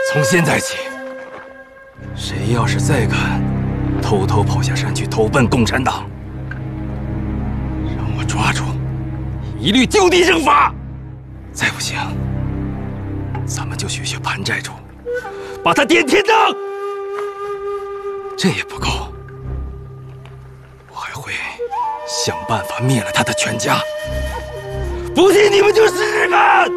从现在起，谁要是再敢偷偷跑下山去投奔共产党，让我抓住，一律就地正法。再不行，咱们就学学潘寨主，把他点天灯。这也不够，我还会想办法灭了他的全家。不信你们就试试看。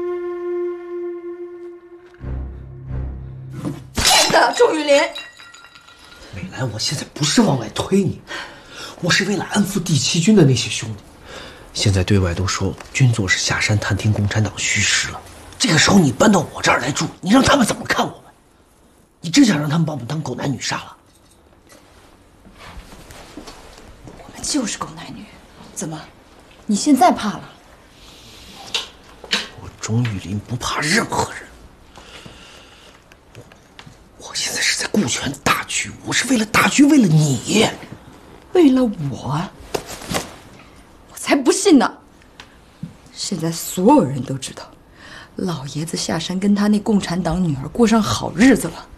骗子，钟玉林！ 美兰，我现在不是往外推你，我是为了安抚第7军的那些兄弟。现在对外都说军座是下山探听共产党虚实了，这个时候你搬到我这儿来住，你让他们怎么看我们？你真想让他们把我们当狗男女杀了？ 我们就是狗男女，怎么，你现在怕了？ 我钟玉林不怕任何人，我现在是在顾全大局，我是为了大局，为了你， 为了我才不信呢！现在所有人都知道，老爷子下山跟他那共产党女儿过上好日子了。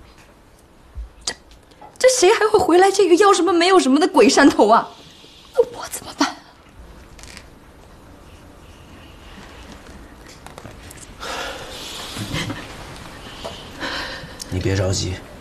这谁还会回来这个要什么没有什么的鬼山头啊？那我怎么办？ 你别着急。